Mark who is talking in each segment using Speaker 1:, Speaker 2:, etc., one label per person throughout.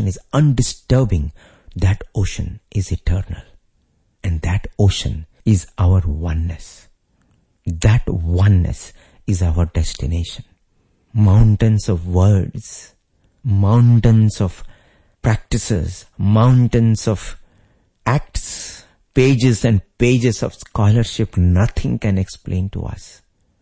Speaker 1: ocean is undisturbing, that ocean is eternal. And that ocean is our oneness. That oneness is our destination. Mountains of words, mountains of practices, mountains of acts, pages and pages of scholarship, nothing can explain to us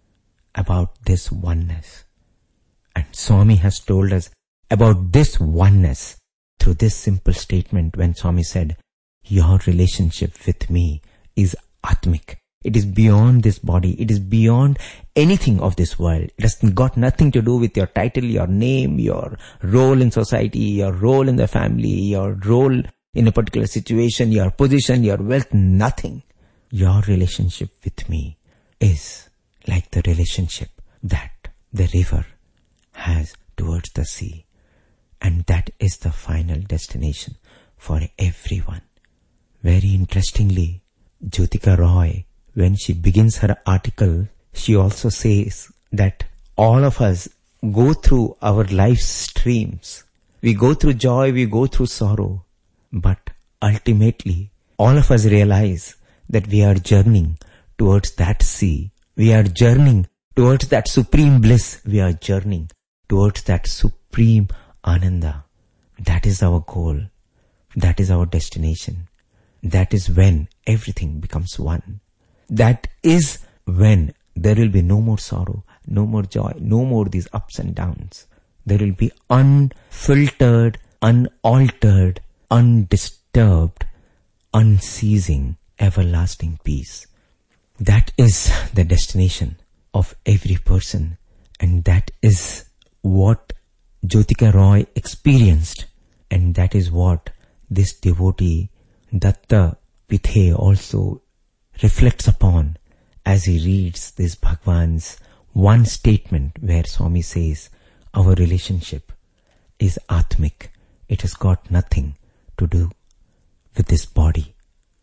Speaker 1: about this oneness. And Swami has told us about this oneness through this simple statement when Swami said, your relationship with me is Atmic. It is beyond this body. It is beyond anything of this world. It has got nothing to do with your title, your name, your role in society, your role in the family, your role in a particular situation, your position, your wealth, nothing. Your relationship with me is like the relationship that the river has towards the sea. And that is the final destination for everyone. Very interestingly, Jyotika Roy, when she begins her article, she also says that all of us go through our life streams. We go through joy, we go through sorrow. But ultimately, all of us realize that we are journeying towards that sea. We are journeying towards that supreme bliss. We are journeying towards that supreme Ananda. That is our goal. That is our destination. That is when everything becomes one. That is when there will be no more sorrow, no more joy, no more these ups and downs. There will be unfiltered, unaltered, undisturbed, unceasing, everlasting peace. That is the destination of every person, and that is what Jyotika Roy experienced, and that is what this devotee Datta Pithe also reflects upon as he reads this Bhagwan's one statement where Swami says, our relationship is Atmic. It has got nothing to do with this body.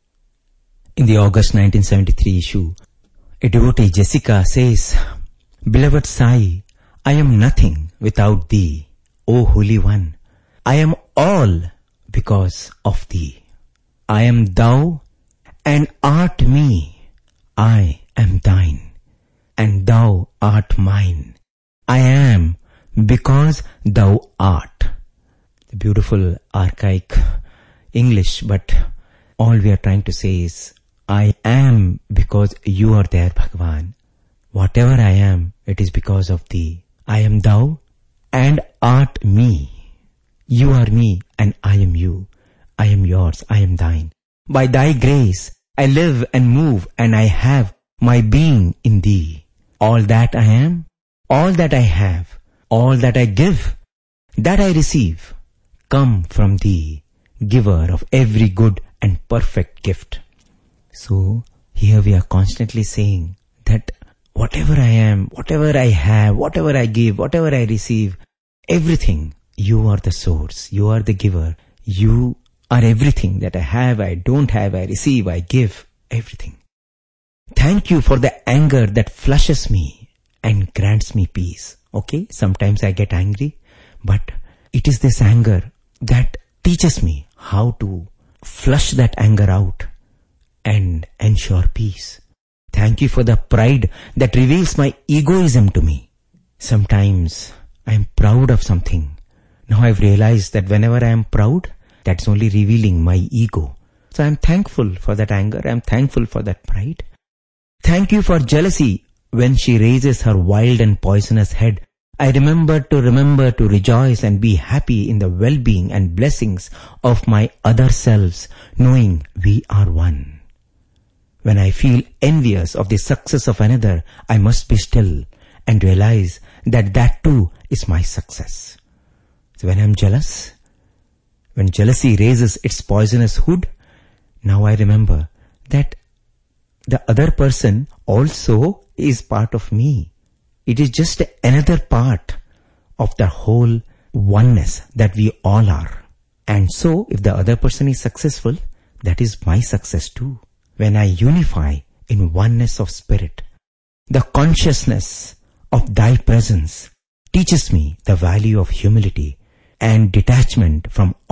Speaker 1: In the August 1973 issue, a devotee, Jessica, says, Beloved Sai, I am nothing without thee, O Holy One. I am all because of thee. I am thou and art me. I am thine and thou art mine. I am because thou art. The beautiful archaic English, but all we are trying to say is, I am because you are there, Bhagavan. Whatever I am, it is because of thee. I am thou and art me. You are me and I am you. I am yours, I am thine. By thy grace, I live and move and I have my being in thee. All that I am, all that I have, all that I give, that I receive, come from thee, giver of every good and perfect gift. So, here we are constantly saying that whatever I am, whatever I have, whatever I give, whatever I receive, everything, you are the source, you are the giver, you are everything that I have, I don't have, I receive, I give, everything. Thank you for the anger that flushes me and grants me peace. Okay, sometimes I get angry, but it is this anger that teaches me how to flush that anger out and ensure peace. Thank you for the pride that reveals my egoism to me. Sometimes I am proud of something. Now I've realized that whenever I am proud, that's only revealing my ego. So I'm thankful for that anger. I'm thankful for that pride. Thank you for jealousy. When she raises her wild and poisonous head, I remember to rejoice and be happy in the well-being and blessings of my other selves, knowing we are one. When I feel envious of the success of another, I must be still and realize that that too is my success. So when I'm jealous, when jealousy raises its poisonous hood, now I remember that the other person also is part of me. It is just another part of the whole oneness that we all are. And so, if the other person is successful, that is my success too. When I unify in oneness of spirit, the consciousness of thy presence teaches me the value of humility and detachment from